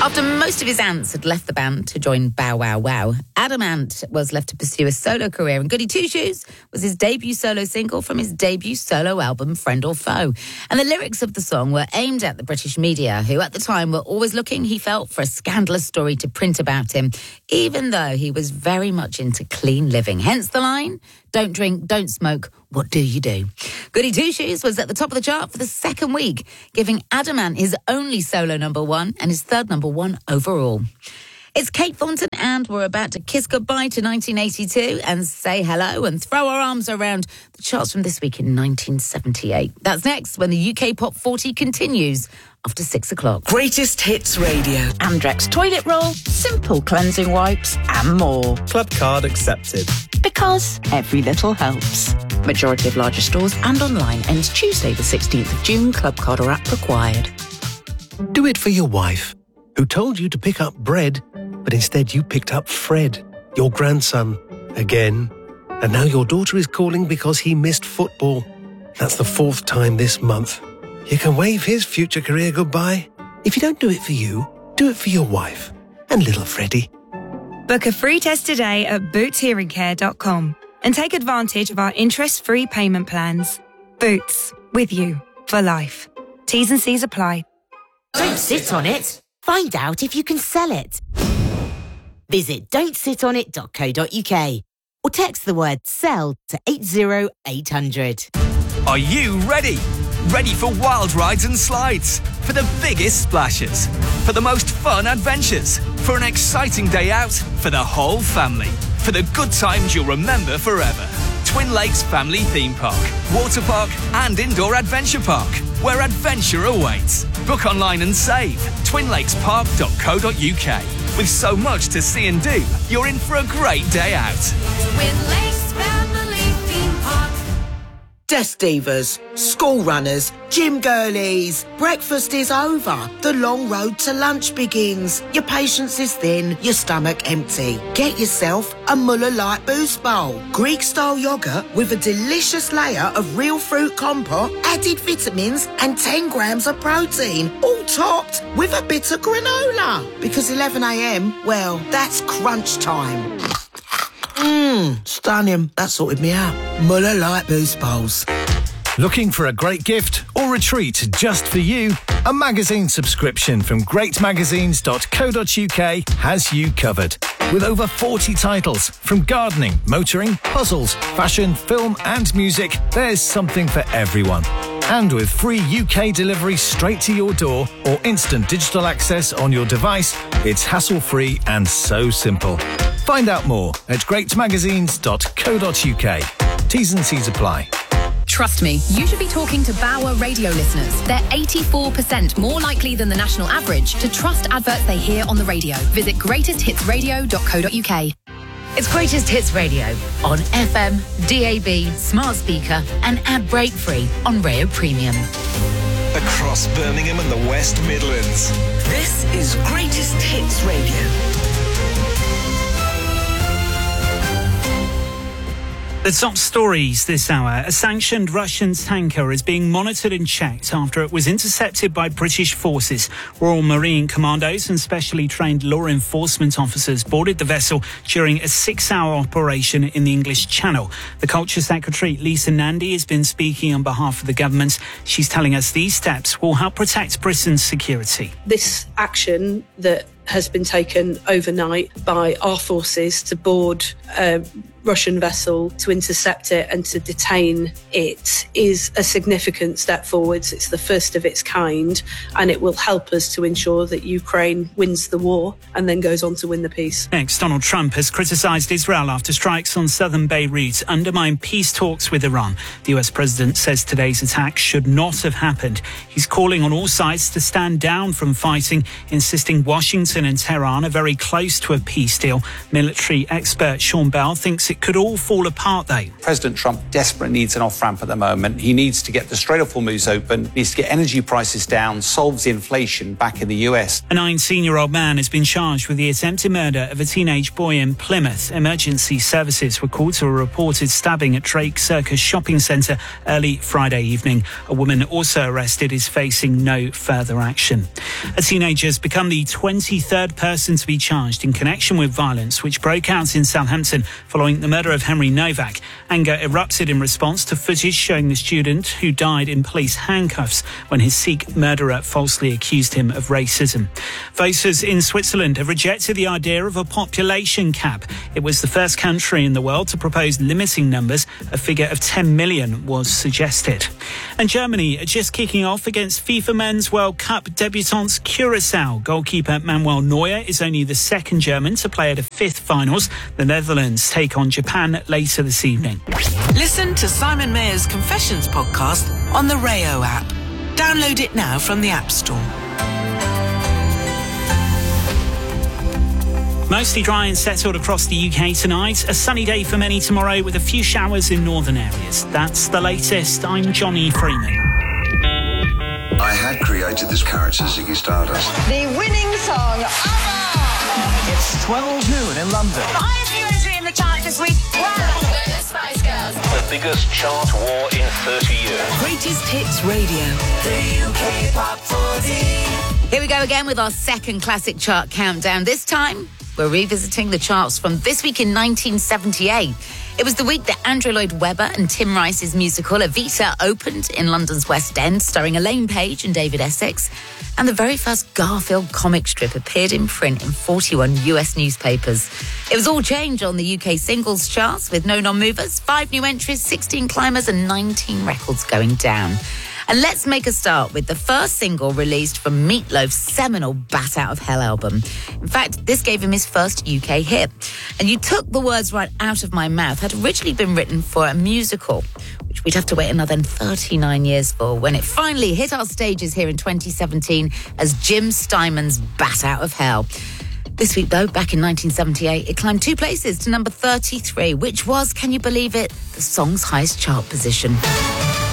After most of his ants had left the band to join Bow Wow Wow, Adam Ant was left to pursue a solo career, and Goody Two Shoes was his debut solo single from his debut solo album, Friend or Foe. And the lyrics of the song were aimed at the British media, who at the time were always looking, he felt, for a scandalous story to print about him, even though he was very much into clean living. Hence the line, don't drink, don't smoke, what do you do? Goody Two Shoes was at the top of the chart for the second week, giving Adam Ant his only solo number one and his third number one overall. It's Kate Thornton, and we're about to kiss goodbye to 1982 and say hello and throw our arms around the charts from this week in 1978. That's next when the UK Pop 40 continues after 6 o'clock. Greatest Hits Radio. Andrex toilet roll, simple cleansing wipes and more. Club card accepted. Because every little helps. Majority of larger stores and online ends Tuesday the 16th of June. Club card or app required. Do it for your wife, who told you to pick up bread, but instead you picked up Fred, your grandson, again. And now your daughter is calling because he missed football. That's the 4th time this month. You can wave his future career goodbye. If you don't do it for you, do it for your wife and little Freddie. Book a free test today at bootshearingcare.com and take advantage of our interest-free payment plans. Boots, with you for life. T's and C's apply. Don't sit on it. Find out if you can sell it. Visit don'tsitonit.co.uk or text the word SELL to 80800. Are you ready? Ready for wild rides and slides? For the biggest splashes? For the most fun adventures? For an exciting day out? For the whole family? For the good times you'll remember forever? Twin Lakes Family Theme Park, Water Park and Indoor Adventure Park, where adventure awaits. Book online and save. twinlakespark.co.uk. With so much to see and do, you're in for a great day out. Twin Lakes Family Theme Park. Desk divas, school runners, gym girlies. Breakfast is over. The long road to lunch begins. Your patience is thin, your stomach empty. Get yourself a Muller Light Boost Bowl. Greek-style yoghurt with a delicious layer of real fruit compote, added vitamins and 10 grams of protein. All topped with a bit of granola. Because 11 a.m, well, that's crunch time. Stunning. That sorted me out. Muller Light Boost Bowls. Looking for a great gift or retreat just for you? A magazine subscription from greatmagazines.co.uk has you covered. With over 40 titles from gardening, motoring, puzzles, fashion, film and music, there's something for everyone. And with free UK delivery straight to your door or instant digital access on your device, it's hassle-free and so simple. Find out more at greatmagazines.co.uk. T's and C's apply. Trust me, you should be talking to Bauer radio listeners. They're 84% more likely than the national average to trust adverts they hear on the radio. Visit greatesthitsradio.co.uk. It's Greatest Hits Radio on FM, DAB, smart speaker and ad break free on Rayo Premium. Across Birmingham and the West Midlands. This is Greatest Hits Radio. The top stories this hour. A sanctioned Russian tanker is being monitored and checked after it was intercepted by British forces. Royal Marine Commandos and specially trained law enforcement officers boarded the vessel during a 6-hour operation in the English Channel. The Culture Secretary, Lisa Nandy, has been speaking on behalf of the government. She's telling us these steps will help protect Britain's security. This action that has been taken overnight by our forces to board a Russian vessel, to intercept it and to detain it is a significant step forwards. It's the first of its kind, and it will help us to ensure that Ukraine wins the war and then goes on to win the peace. Next, Donald Trump has criticised Israel after strikes on southern Beirut undermine peace talks with Iran. The US president says today's attack should not have happened. He's calling on all sides to stand down from fighting, insisting Washington and Tehran are very close to a peace deal. Military expert Sean Bell thinks it could all fall apart, though. President Trump desperately needs an off-ramp at the moment. He needs to get the Strait of Hormuz open, needs to get energy prices down, solves inflation back in the US. A 19-year-old man has been charged with the attempted murder of a teenage boy in Plymouth. Emergency services were called to a reported stabbing at Drake Circus shopping centre early Friday evening. A woman also arrested is facing no further action. A teenager has become the 23rd person to be charged in connection with violence which broke out in Southampton following the murder of Henry Novak. Anger erupted in response to footage showing the student who died in police handcuffs when his Sikh murderer falsely accused him of racism. Voters in Switzerland have rejected the idea of a population cap. It was the first country in the world to propose limiting numbers. A figure of 10 million was suggested. And Germany are just kicking off against FIFA Men's World Cup debutants Curacao. Goalkeeper Manuel Neuer is only the second German to play at a fifth finals. The Netherlands take on Japan later this evening. Listen to Simon Mayer's Confessions podcast on the Rayo app. Download it now from the App Store. Mostly dry and settled across the UK tonight. A sunny day for many tomorrow with a few showers in northern areas. That's the latest. I'm Johnny Freeman. I had created this character, Ziggy Stardust. The winning song, ABBA! It's 12 noon in London. The highest new entry in the chart this week. Wow! The Spice Girls. The biggest chart war in 30 years. Greatest Hits Radio. The UK Pop 40. Here we go again with our second classic chart countdown. This time, we're revisiting the charts from this week in 1978. It was the week that Andrew Lloyd Webber and Tim Rice's musical Evita opened in London's West End, starring Elaine Page and David Essex. And the very first Garfield comic strip appeared in print in 41 US newspapers. It was all change on the UK singles charts with no non-movers, 5 new entries, 16 climbers and 19 records going down. And let's make a start with the first single released from Meatloaf's seminal Bat Out of Hell album. In fact, this gave him his first UK hit. And You Took the Words Right Out of My Mouth had originally been written for a musical, which we'd have to wait another 39 years for, when it finally hit our stages here in 2017 as Jim Steinman's Bat Out of Hell. This week, though, back in 1978, it climbed 2 places to number 33, which was, can you believe it, the song's highest chart position.